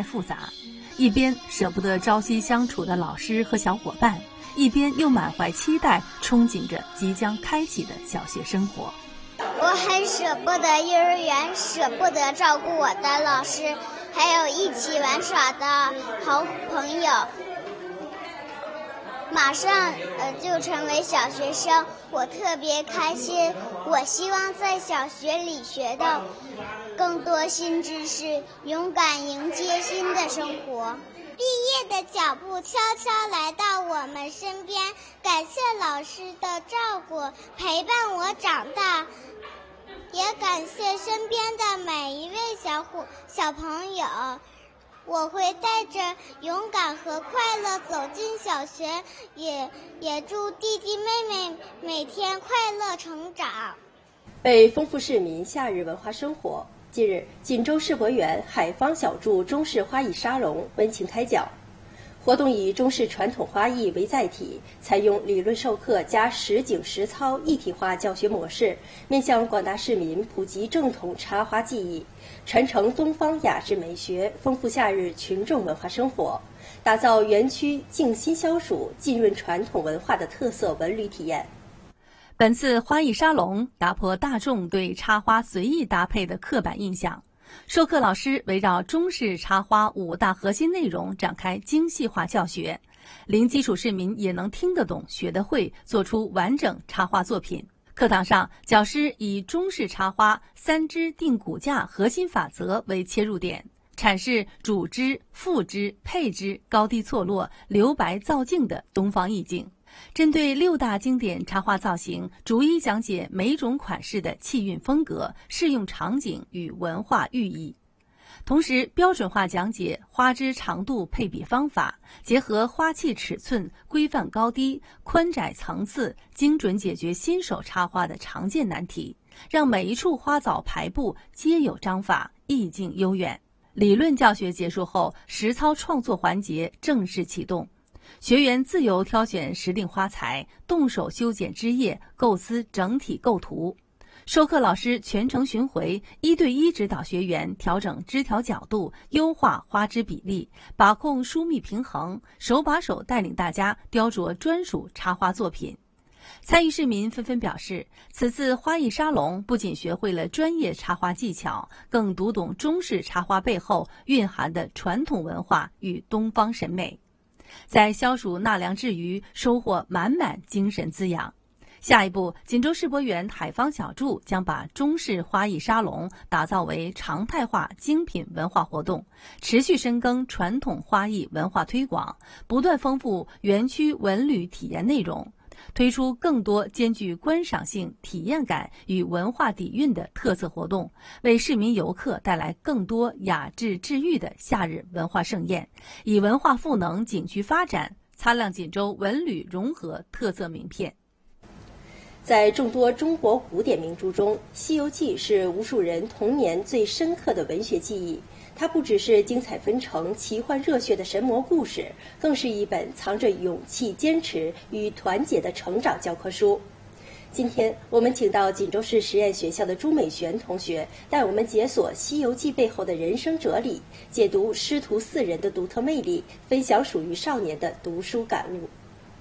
复杂，一边舍不得朝夕相处的老师和小伙伴，一边又满怀期待，憧憬着即将开启的小学生活。 我很舍不得幼儿园，舍不得照顾我的老师，还有一起玩耍的好朋友。马上就成为小学生，我特别开心。我希望在小学里学到更多新知识，勇敢迎接新的生活。毕业的脚步悄悄来到我们身边，感谢老师的照顾，陪伴我长大，也感谢身边的每一位小朋友。我会带着勇敢和快乐走进小学，也祝弟弟妹妹每天快乐成长。 为丰富市民夏日文化生活，近日锦州世博园海坊小筑中式花艺沙龙温情开讲。活动以中式传统花艺为载体，采用理论授课加实景实操一体化教学模式，面向广大市民普及正统插花技艺，传承东方雅致美学，丰富夏日群众文化生活，打造园区静心消暑、浸润传统文化的特色文旅体验。 本次花艺沙龙打破大众对插花随意搭配的刻板印象。授课老师围绕中式插花5大核心内容展开精细化教学，零基础市民也能听得懂、学得会，做出完整插花作品。课堂上，讲师以中式插花3支定骨架核心法则为切入点，阐释主枝、副枝、配枝高低错落、留白造境的东方意境。针对6大经典插花造型，逐一讲解每种款式的气韵风格、适用场景与文化寓意，同时标准化讲解花枝长度配比方法，结合花器尺寸、规范高低、宽窄层次，精准解决新手插花的常见难题，让每一处花藻排布皆有章法，意境悠远。理论教学结束后，实操创作环节正式启动。学员自由挑选时令花材，动手修剪枝叶，构思整体构图。授课老师全程巡回，1对1指导学员调整枝条角度，优化花枝比例，把控疏密平衡，手把手带领大家雕琢专属插花作品。参与市民纷纷表示，此次花艺沙龙不仅学会了专业插花技巧，更读懂中式插花背后蕴含的传统文化与东方审美。在消暑纳凉之余，收获满满精神滋养。下一步，锦州世博园海坊小筑将把中式花艺沙龙打造为常态化精品文化活动，持续深耕传统花艺文化推广，不断丰富园区文旅体验内容，推出更多兼具观赏性、体验感与文化底蕴的特色活动，为市民游客带来更多雅致治愈的夏日文化盛宴，以文化赋能景区发展，擦亮锦州文旅融合特色名片。 在众多中国古典名著中，《西游记》是无数人童年最深刻的文学记忆。它不只是精彩纷呈、奇幻热血的神魔故事，更是一本藏着勇气、坚持与团结的成长教科书。今天，我们请到锦州市实验学校的朱美璇同学，带我们解锁《西游记》背后的人生哲理，解读师徒4人的独特魅力，分享属于少年的读书感悟。